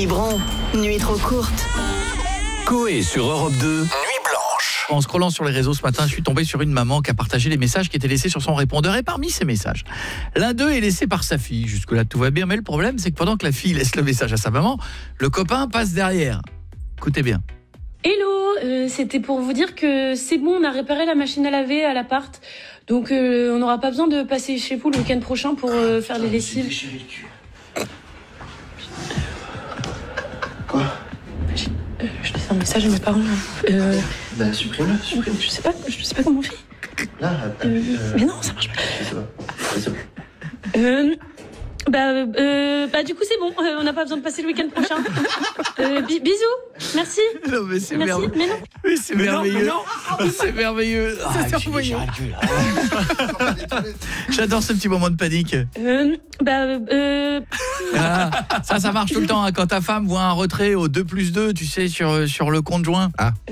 biberon. Nuit trop courte. Coé sur Europe 2, Nuit blanche. En scrollant sur les réseaux ce matin, je suis tombé sur une maman qui a partagé les messages qui étaient laissés sur son répondeur. Et parmi ces messages, l'un d'eux est laissé par sa fille. Jusque-là, tout va bien. Mais le problème, c'est que pendant que la fille laisse le message à sa maman, le copain passe derrière. Écoutez bien. Hello, c'était pour vous dire que c'est bon, on a réparé la machine à laver à l'appart. Donc on n'aura pas besoin de passer chez vous le week-end prochain pour faire les lessives. Quoi? Je laisse un message à mes parents. Bah supprime-le. Je sais pas comment on fait. Là, Mais non, ça marche pas. C'est bon. Bah du coup c'est bon, on n'a pas besoin de passer le week-end prochain. Bisous, merci. Non mais c'est Merci, mais non. Mais c'est merveilleux. C'est merveilleux. J'adore ce petit moment de panique. Ah, ça marche tout le temps hein, quand ta femme voit un retrait au 2+2, tu sais, sur le compte joint.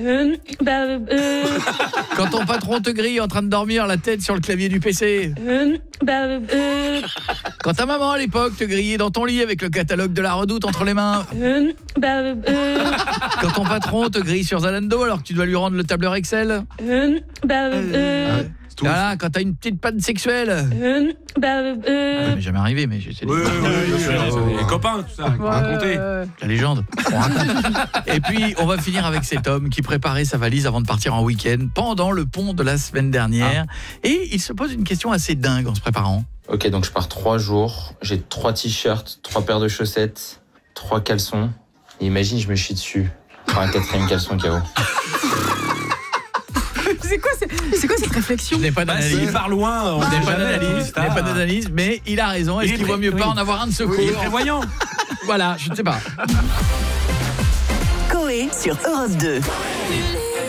Quand ton patron te grille en train de dormir la tête sur le clavier du PC. Quand ta maman à l'époque te grillait dans ton lit avec le catalogue de la Redoute entre les mains. Quand ton patron te grille sur Zalando alors que tu dois lui rendre le tableur Excel. Voilà, quand t'as une petite panne sexuelle. Ça m'est jamais arrivé, mais j'essaie de... Les copains, tout ça, raconter. La légende. On raconte. Et puis, on va finir avec cet homme qui préparait sa valise avant de partir en week-end pendant le pont de la semaine dernière. Et il se pose une question assez dingue en se préparant. Ok, donc je pars 3 jours, j'ai 3 t-shirts, 3 paires de chaussettes, 3 caleçons. Et imagine, je me chie dessus. Enfin, un 4e caleçon KO. C'est quoi cette réflexion? Je n'ai pas d'analyse. S'il part loin, on n'est pas jamais, d'analyse. Je n'ai pas d'analyse, mais il a raison. Est-ce qu'il vaut mieux pas en avoir un de secours? Il est prévoyant. Voilà, je ne sais pas. Coé sur Europe 2.